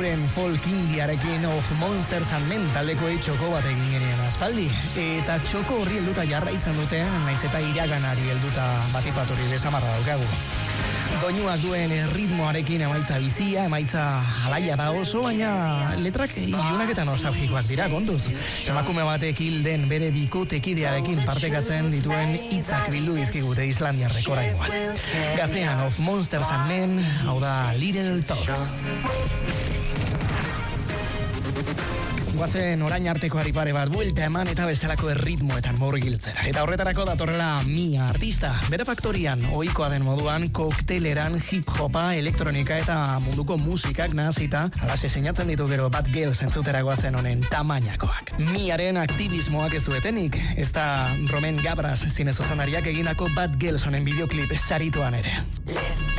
euren folk indiarekin Of Monsters and Men taldekoei txoko bat egin genien aspaldi. Eta txoko horri helduta jarraitzen dute, naiz eta iraganari helduta batipatori desamarra daukagu. Doinuak duen ritmoarekin emaitza bizia, emaitza alaia da oso, baina letrak ilunak eta nostalgikoak dira, kontuz. Emakume batek hil den bere bikotekidearekin partekatzen dituen hitzak bildu dizkigute islandiarrek oraingoan. Gaztean Of Monsters and Men, hau da Little Talks. Guazen orain artekoari pare bat buelta eman eta bestelako erritmoetan murgiltzera. Eta horretarako datorrela Mia artista. Bere faktorian, ohikoa den moduan, kokteleran hip-hopa, elektronika eta munduko musikak nahazita, alase seinatzen ditu gero Bad Girls entzutera guazen honen tamainakoak. Miaren aktivismoak ez duetenik, ez da Romen Gabras zinezozanariak egindako Bad Girls honen bideoklip sarituan ere.